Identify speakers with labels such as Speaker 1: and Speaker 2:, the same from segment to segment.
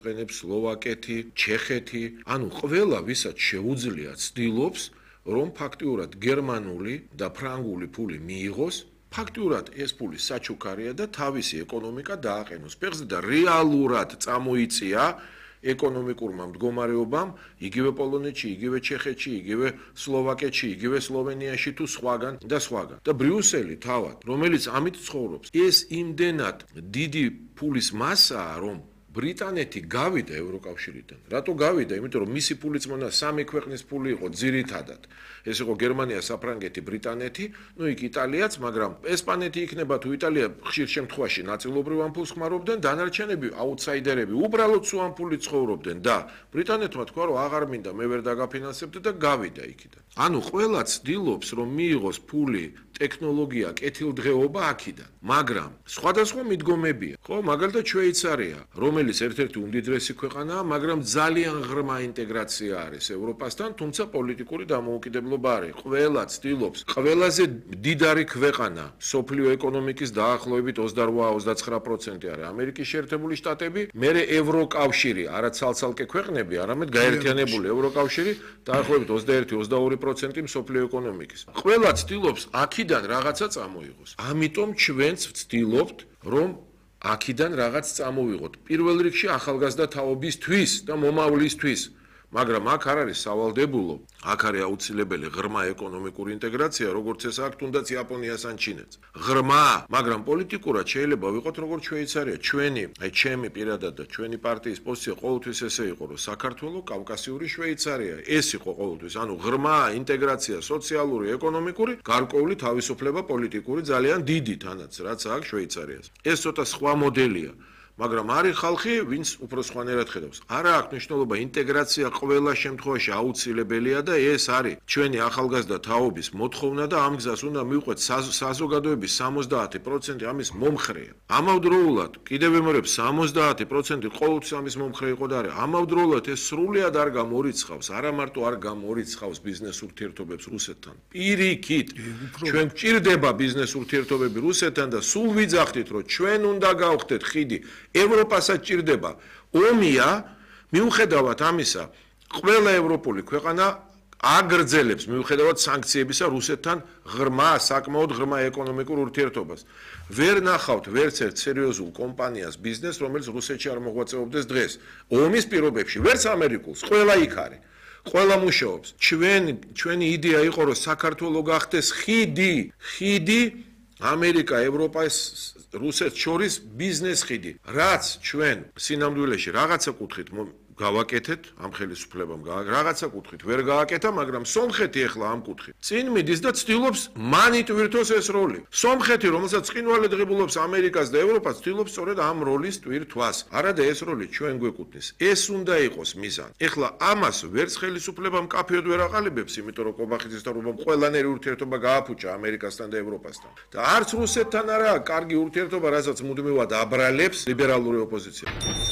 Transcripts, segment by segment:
Speaker 1: ყენებს სლოვაკეთი, ჩეხეთი, ანუ ყველა ვისაც შეუძლია ცდილობს, რომ ფაქტიურად გერმანული და ფრანგული ფული მიიღოს, ფაქტიურად ეს ფული საჩუქარია და თავისი ეკონომიკა დააყენოს ფეხზე და რეალურად წამოიწია ეკონომიკურმა მდგომარეობამ იგივე პოლონეთში, იგივე ჩეხეთში, იგივე სლოვაკეთში, იგივე სლოვენიაში თუ სხვაგან და სხვაგან. და ბრიუსელი თავად, რომელიც ამით ცხოვრობს, ეს იმდენად დიდი ფულის მასაა, რომ ბრიტანეთი გავიდა ევროკავშირიდან. რატო გავიდა? იმიტომ რომ მისი ფულიც მონა სამი ქვეყნის ფული იყო ძირითადად. ეს იყო გერმანია, საფრანგეთი, ბრიტანეთი, ну იქ იტალიაც, მაგრამ ესპანეთი იქნება თუ იტალია ხშირ შემთხვევაში ნაწილობრივ ამ ფულს ხმარობდნენ, დანარჩენები აუთსაიდერები უბრალოდ სულ ამ ფულით ცხოვრობდნენ და ბრიტანეთმა თქვა რომ აღარ მინდა, მე ვერ დაგაფინანსებდი და გავიდა იქიდან. ანუ ყველა ცდილობს რომ მიიღოს ფული, ტექნოლოგია, კეთილდღეობა აქიდან, მაგრამ სხვადასხვა მიდგომებია. ხო, მაგალითად შვეიცარია, რომელიც ერთ-ერთი უმდიდრესი ქვეყანაა, მაგრამ ძალიან ღრმა ინტეგრაცია არის ევროპასთან, თუმცა პოლიტიკური დამოუკიდებლობა არის. ყველა ცდილობს, ყველაზე დიდარი ქვეყანა სოფლიო ეკონომიკის დაახლოებით 28-29% არის ამერიკის შეერთებული შტატები, მერე ევროკავშირი, არა ცალ-ცალკე ქვეყნები, არამედ გაერთიანებული ევროკავშირი, დაახლოებით 21-22% სოფლიო ეკონომიკის. ყველა ცდილობს აქიდან რაღაცა წამოიღოს. ამიტომ ჩვენც ვცდილობთ, რომ აქიდან რაღაც წამოვიღოთ. პირველ რიგში ახალგაზრდა თაობისთვის და მომავლისთვის. მაგრამ აქ არ არის სავალდებულო, აქ არის აუცილებელი ღრმა ეკონომიკური ინტეგრაცია, როგორც ეს აქვს თუნდაც იაპონიას ან ჩინეთს. ღრმა, მაგრამ პოლიტიკურად შეიძლება ვიყოთ როგორც შვეიცარია. ჩემი პირადად და ჩვენი პარტიის პოზიცია ყოველთვის ესე იყო, რომ საქართველოს კავკასიური შვეიცარია. ეს იყო ყოველთვის, ანუ ღრმა ინტეგრაცია სოციალური, ეკონომიკური, გარკვეული თავისუფლება პოლიტიკური ძალიან დიდი თანაც, რაც აქვს შვეიცარიას. ეს ცოტა სხვა მოდელია. მაგრამ არის ხალხი, ვინც უფრო სხვანაირად ხედავს. არა აქვს მნიშვნელობა ინტეგრაცია ყველა შემთხვევაში აუცილებელია და ეს არის ჩვენი ახალგაზრდა თაობის მოთხოვნა და ამ გზას უნდა მივყვეთ საზოგადოების 70% ამის მომხრეა. ამავდროულად, კიდევ ვიმეორებ 70% ყოველთვის ამის მომხრე იყო და არის. ამავდროულად ეს სრულად არ გამორიცხავს, არა მარტო არ გამორიცხავს ბიზნეს ურთიერთობებს რუსეთთან. პირიქით, ჩვენ გვჭირდება ბიზნეს ურთიერთობები რუსეთთან და სულ ვიძახდით, რომ ჩვენ უნდა გავხდეთ ხიდი ევროპასაც ჭირდება. ომია, მიუხედავად ამისა, ყველა ევროპული ქვეყანა აგრძელებს მიუხედავად სანქციებისა რუსეთთან ღრმა, საკმაოდ ღრმა ეკონომიკურ ურთიერთობას. ვერ ნახავთ ვერც ერთ სერიოზულ კომპანიას ბიზნეს, რომელიც რუსეთში არ მოღვაწეობდეს დღეს. ომის პირობებში, ვერც ამერიკულს, ყველა იქ არის. ყველა მუშაობს. ჩვენი იდეა იყო, რომ საქართველოს გახდეს ხიდი ამერიკა, ევროპა, რუსეთს შორის ბიზნეს ხიდი. რაც ჩვენ სინამდვილეში რაღაცა კუთხით გავაკეთეთ, ამ ხელისუფლებამ რაღაცა კუთხით ვერ გააკეთა, მაგრამ სომხეთი ახლა ამ კუთხით წინ მიდის და ცდილობს მან იტვირთოს ეს როლი. სომხეთი, რომელსაც ცხინვალე ღებულობს ამერიკას და ევროპას, ცდილობს სწორედ ამ როლის ტვირთვას. არადა ეს როლი ჩვენ გვეკუთვნის. ეს უნდა იყოს მიზანი. ახლა ამას ვერც ხელისუფლებამ კაფეოდ ვერ აყალიბებს, იმიტომ რომ კობახიძის თავრობამ ყველანაირი ურთიერთობა გააფუჭა ამერიკასთან და ევროპასთან. და არც რუსეთთან არაა კარგი ურთიერთობა, რასაც მუდმივად აბრალებს ლიბერალური ოპოზიცია.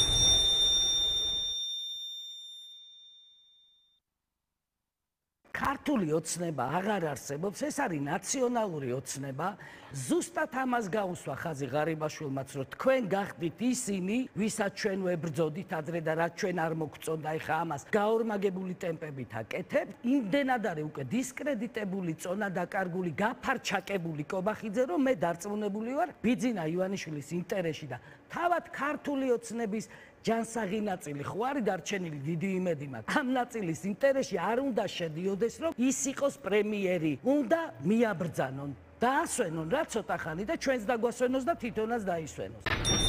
Speaker 2: ქართული ოცნება აღარ არსებობს, ეს არის ნაციონალური ოცნება. ზუსტად ამას გაუსვა ხაზი ღარიბაშვილმაც, რომ თქვენ გახდით ისინი, ვისაც ჩვენ ვებრძოდით ადრე და რაც ჩვენ არ მოგწონდა, ეხა ამას გაორმაგებული ტემპებით აკეთებთ. იმდენად არის უკვე დისკრედიტებული, წონა დაკარგული, გაფარჩაკებული კობახიძე, რომ მე დარწმუნებული ვარ, ბიძინა ივანიშვილის ინტერესში და თავად ქართული ოცნების ჯანსაღი ნაწილი ხო არის დარჩენილი, დიდი იმედი მაქვს. ამ ნაწილის ინტერესში არ უნდა შედიოდეს, რომ ის იყოს პრემიერი. უნდა მიაბრძანონ, დაასვენონ რა ცოტა ხანი და ჩვენს დაგვასვენოს და თვითონაც დაისვენოს.